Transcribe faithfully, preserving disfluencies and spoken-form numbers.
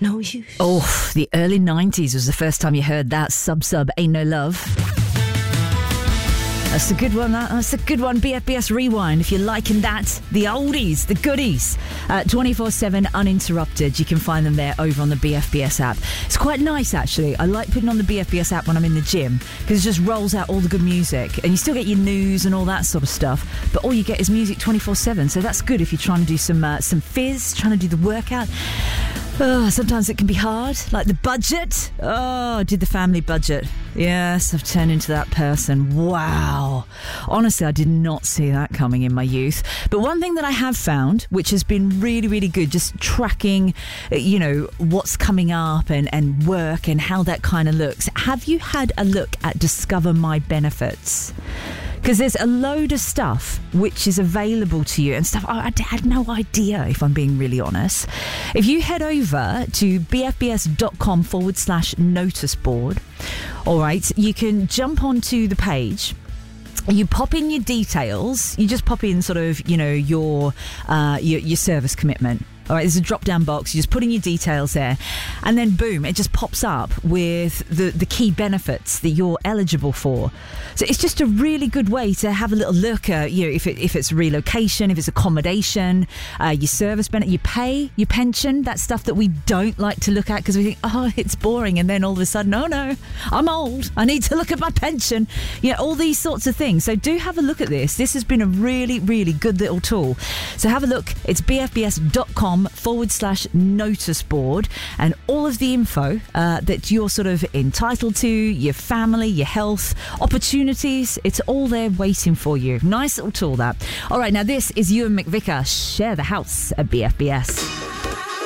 no use. Oh, the early nineties was the first time you heard that. Sub Sub, Ain't No Love. That's a good one, that. That's a good one. B F B S Rewind, if you're liking that. The oldies, the goodies. Uh, twenty-four seven uninterrupted. You can find them there over on the B F B S app. It's quite nice, actually. I like putting on the B F B S app when I'm in the gym because it just rolls out all the good music. And you still get your news and all that sort of stuff. But all you get is music twenty-four seven. So that's good if you're trying to do some, uh, some fizz, trying to do the workout. Oh, sometimes it can be hard, like the budget. Oh, I did the family budget. Yes, I've turned into that person. Wow. Honestly, I did not see that coming in my youth. But one thing that I have found, which has been really, really good, just tracking, you know, what's coming up and, and work and how that kind of looks. Have you had a look at Discover My Benefits? Because there's a load of stuff which is available to you and stuff I had no idea, if I'm being really honest. If you head over to bfbs.com forward slash notice board, all right, you can jump onto the page. You pop in your details. You just pop in sort of, you know, your uh, your, your service commitment. All right, there's a drop-down box. You just put in your details there, and then boom, it just pops up with the, the key benefits that you're eligible for. So it's just a really good way to have a little look at, you know, if it, if it's relocation, if it's accommodation, uh, your service benefit, your pay, your pension, that stuff that we don't like to look at because we think, oh, it's boring, and then all of a sudden, oh no, I'm old, I need to look at my pension. You know, all these sorts of things. So do have a look at this. This has been a really, really good little tool. So have a look. It's bfbs.com forward slash notice board, and all of the info uh, that you're sort of entitled to, your family, your health, opportunities, it's all there waiting for you. Nice little tool, that. All right, now this is Ewan McVicker. Share the house at B F B S.